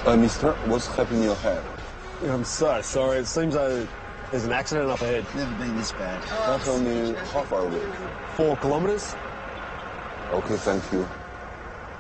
Mister, what's happening in your head? I'm so sorry. It seems like there's an accident up ahead. Never been this bad. Don't tell me how far away. 4 kilometers? Okay, thank you.